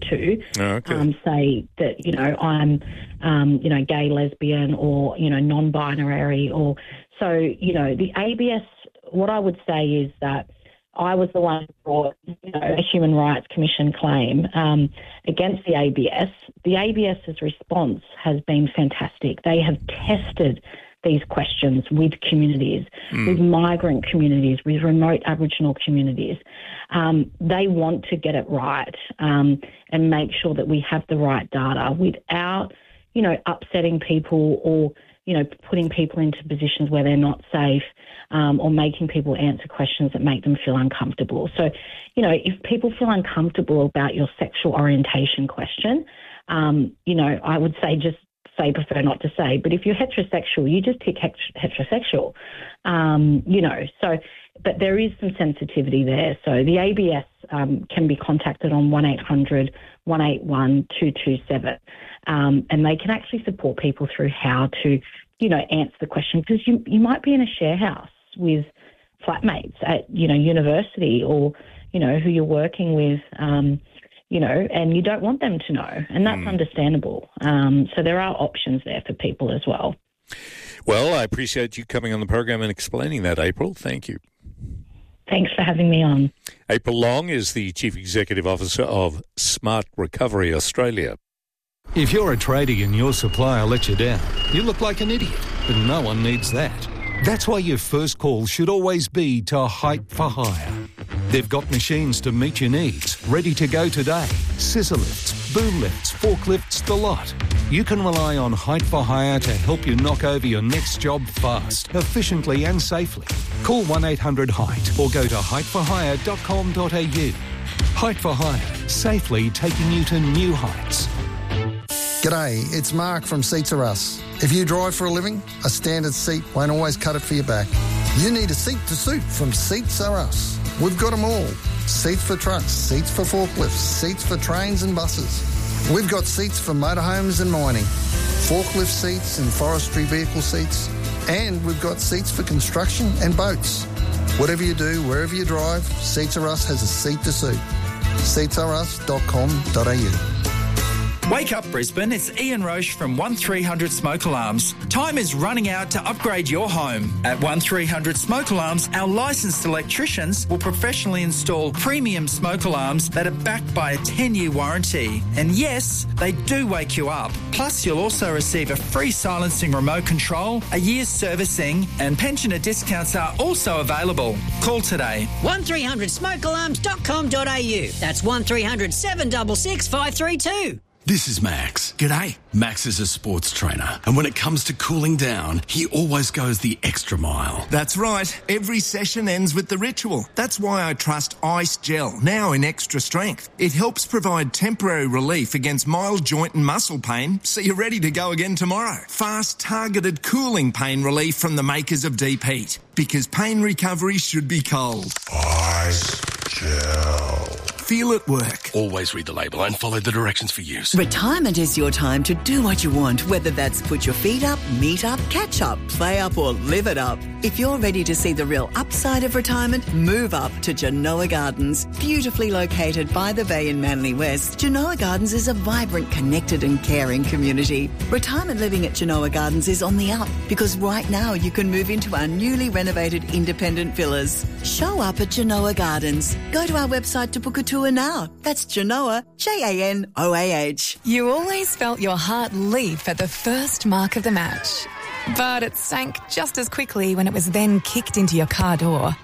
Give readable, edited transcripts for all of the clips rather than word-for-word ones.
to say that, I'm, gay, lesbian, or, non-binary, or so, the ABS, what I would say is that I was the one who brought, a Human Rights Commission claim against the ABS. The ABS's response has been fantastic. They have tested these questions with communities, with migrant communities, with remote Aboriginal communities. They want to get it right and make sure that we have the right data without, upsetting people or, putting people into positions where they're not safe, or making people answer questions that make them feel uncomfortable. So, if people feel uncomfortable about your sexual orientation question, I would say just say prefer not to say. But if you're heterosexual, you just tick heterosexual, but there is some sensitivity there. So the ABS can be contacted on 1800 181 227, and they can actually support people through how to, answer the question, because you might be in a share house with flatmates at, university, or, who you're working with, and you don't want them to know, and that's understandable. So there are options there for people as well. Well, I appreciate you coming on the program and explaining that, April. Thank you. Thanks for having me on. April Long is the Chief Executive Officer of Smart Recovery Australia. If you're a tradie and your supplier lets you down, you look like an idiot, but no one needs that. That's why your first call should always be to Height for Hire. They've got machines to meet your needs, ready to go today. Scissor lifts, boom lifts, forklifts, the lot. You can rely on Height for Hire to help you knock over your next job fast, efficiently and safely. Call 1-800-HEIGHT or go to heightforhire.com.au. Height for Hire, safely taking you to new heights. G'day, it's Mark from Seats Are Us. If you drive for a living, a standard seat won't always cut it for your back. You need a seat to suit from Seats Are Us. We've got them all. Seats for trucks, seats for forklifts, seats for trains and buses. We've got seats for motorhomes and mining, forklift seats and forestry vehicle seats, and we've got seats for construction and boats. Whatever you do, wherever you drive, Seats Are Us has a seat to suit. seatsareus.com.au. Wake up, Brisbane. It's Ian Roche from 1300 Smoke Alarms. Time is running out to upgrade your home. At 1300 Smoke Alarms, our licensed electricians will professionally install premium smoke alarms that are backed by a 10-year warranty. And yes, they do wake you up. Plus, you'll also receive a free silencing remote control, a year's servicing, and pensioner discounts are also available. Call today. 1300smokealarms.com.au. That's 1300 766 532. This is Max. G'day. Max is a sports trainer, and when it comes to cooling down, he always goes the extra mile. That's right. Every session ends with the ritual. That's why I trust Ice Gel, now in extra strength. It helps provide temporary relief against mild joint and muscle pain, so you're ready to go again tomorrow. Fast, targeted cooling pain relief from the makers of Deep Heat, because pain recovery should be cold. Ice Gel. Feel it work. Always read the label and follow the directions for use. Retirement is your time to do what you want, whether that's put your feet up, meet up, catch up, play up or live it up. If you're ready to see the real upside of retirement, move up to Genoa Gardens. Beautifully located by the bay in Manly West, Genoa Gardens is a vibrant, connected and caring community. Retirement living at Genoa Gardens is on the up because right now you can move into our newly renovated independent villas. Show up at Genoa Gardens. Go to our website to book a tour now. That's Genoa, Janoah. You always felt your heart leap at the first mark of the match. But it sank just as quickly when it was then kicked into your car door.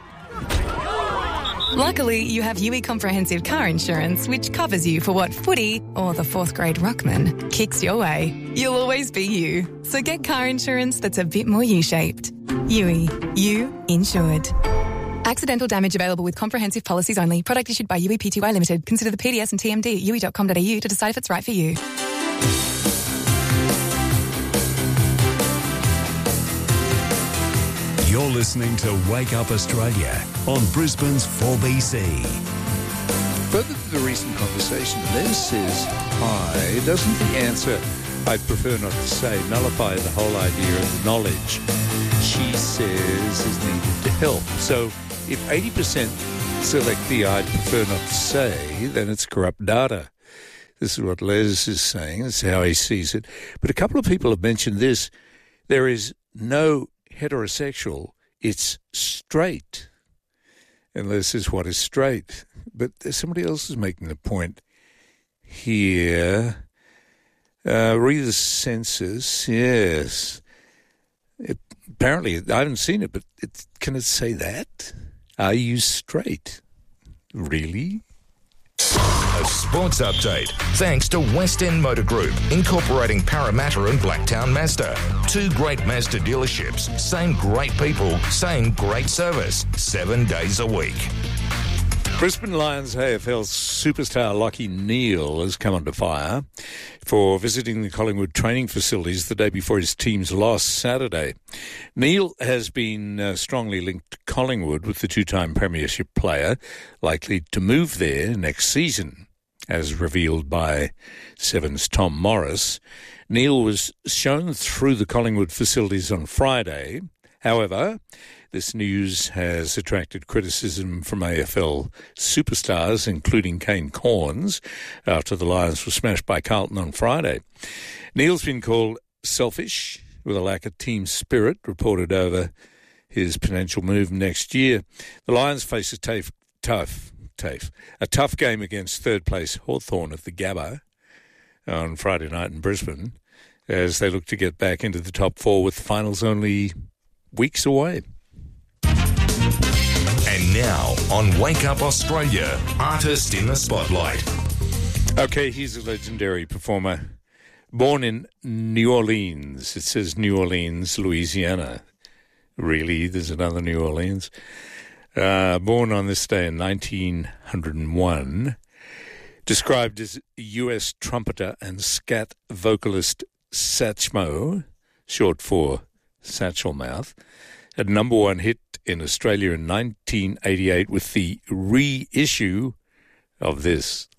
Luckily, you have UE Comprehensive Car Insurance, which covers you for what footy, or the fourth grade ruckman, kicks your way. You'll always be you. So get car insurance that's a bit more U-shaped. UE. You insured. Accidental damage available with comprehensive policies only. Product issued by UE Pty Limited. Consider the PDS and TMD at UE.com.au to decide if it's right for you. You're listening to Wake Up Australia on Brisbane's 4BC. Further to the recent conversation, Les says, hi, doesn't the answer, I'd prefer not to say, nullify the whole idea of knowledge she says is needed to help? So if 80% select the I'd prefer not to say, then it's corrupt data. This is what Les is saying. That's how he sees it. But a couple of people have mentioned this. There is no heterosexual. It's straight. And Les says, what is straight? But somebody else is making the point here. Read the census. Yes. Apparently, I haven't seen it, but can it say that? Are you straight? Really? A sports update, thanks to West End Motor Group, incorporating Parramatta and Blacktown Mazda. 2 great Mazda dealerships, same great people, same great service, 7 days a week. Brisbane Lions AFL superstar Lachie Neale has come under fire for visiting the Collingwood training facilities the day before his team's loss Saturday. Neale has been strongly linked to Collingwood, with the 2-time premiership player likely to move there next season, as revealed by Seven's Tom Morris. Neale was shown through the Collingwood facilities on Friday. However, this news has attracted criticism from AFL superstars, including Kane Cornes, after the Lions were smashed by Carlton on Friday. Neale's been called selfish, with a lack of team spirit reported over his potential move next year. The Lions face a tough game against third-place Hawthorn at the Gabba on Friday night in Brisbane, as they look to get back into the top 4 with finals only weeks away. And now, on Wake Up Australia, Artist in the Spotlight. Okay, he's a legendary performer. Born in New Orleans. It says New Orleans, Louisiana. Really? There's another New Orleans? Born on this day in 1901. Described as U.S. trumpeter and scat vocalist Satchmo, short for Satchel Mouth, had a number 1 hit in Australia in 1988 with the reissue of this.